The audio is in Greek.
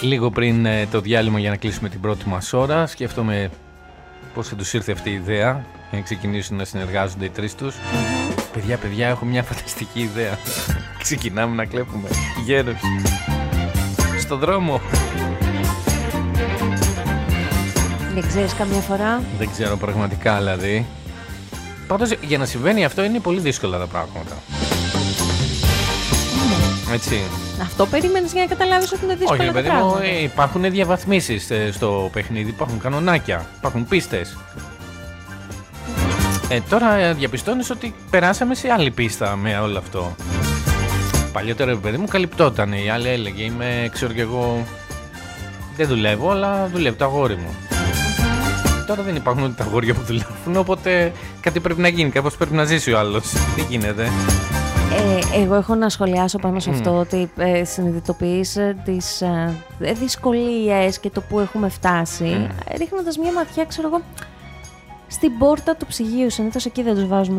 Λίγο πριν το διάλειμμα για να κλείσουμε την πρώτη μας ώρα, σκέφτομαι πώς θα τους ήρθε αυτή η ιδέα για να ξεκινήσουν να συνεργάζονται οι τρεις τους. Παιδιά, έχω μια φανταστική ιδέα. Ξεκινάμε να κλέπουμε γέρους στον δρόμο. Δεν ξέρεις καμιά φορά? Δεν ξέρω πραγματικά δηλαδή. Πάντως για να συμβαίνει αυτό είναι πολύ δύσκολα τα πράγματα. Έτσι. Αυτό περίμενες για να καταλάβεις ότι είναι δύσκολα? Όχι, τα παιδί μου, πράγματα. υπάρχουν διαβαθμίσεις στο παιχνίδι, υπάρχουν κανονάκια, υπάρχουν πίστες. Τώρα διαπιστώνεις ότι περάσαμε σε άλλη πίστα με όλο αυτό. Παλιότερα, παιδί μου, καλυπτόταν. Η άλλη έλεγε, ξέρω κι εγώ, δεν δουλεύω, αλλά δουλεύει το αγόρι μου. Τώρα δεν υπάρχουν ούτε τα αγόρια που δουλεύουν, οπότε κάτι πρέπει να γίνει, κάπως πρέπει να ζήσει ο άλλος. Τι γίνεται? Εγώ έχω να σχολιάσω πάνω σε αυτό ότι συνειδητοποιείς τις δυσκολίες και το που έχουμε φτάσει, ρίχνοντας μια ματιά, ξέρω εγώ, στην πόρτα του ψυγείου. Συνήθως εκεί δεν τους βάζουμε